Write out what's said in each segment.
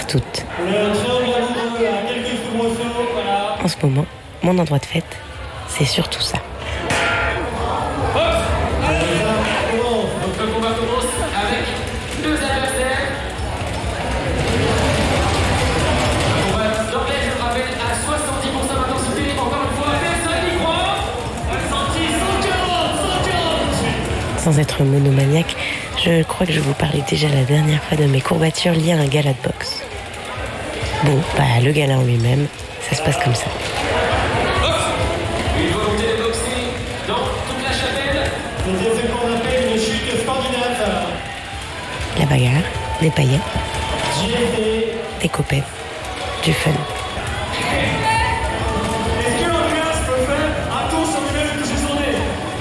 toutes. En ce moment, mon endroit de fête, c'est surtout ça. Donc le combat commence avec 2 adversaires. Le combat d'anglais, je le rappelle, à 70% d'intensité. Encore une fois, personne n'y croit. Ressenti 140. Sans être monomaniaque, je crois que je vous parlais déjà la dernière fois de mes courbatures liées à un gala de boxe. Bon, le gala en lui-même, ça se passe comme ça. Une volonté de boxer dans toute la chapelle. C'est ce qu'on appelle une chute scandinave. La bagarre, des paillettes, des copettes, du fun. Est-ce que un gars peut faire un tour sur lui-même et toucher son nez?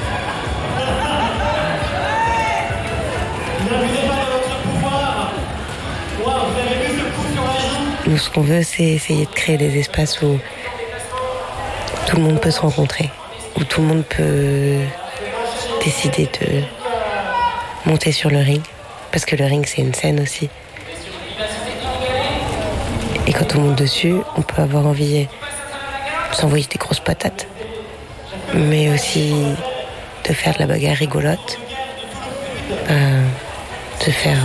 N'abusez pas de votre pouvoir. Wow, vous avez vu ce coup sur la joue? Nous, ce qu'on veut, c'est essayer de créer des espaces où tout le monde peut se rencontrer, où tout le monde peut décider de monter sur le ring, parce que le ring, c'est une scène aussi. Et quand on monte dessus, on peut avoir envie de s'envoyer des grosses patates, mais aussi de faire de la bagarre rigolote, de faire